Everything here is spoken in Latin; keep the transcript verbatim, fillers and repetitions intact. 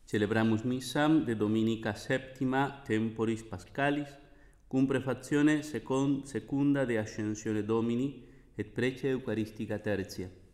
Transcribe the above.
Celebramus missam de dominica septima temporis pascalis, cum prefazione second, secunda de ascensione Domini et prece eucharistica tertia.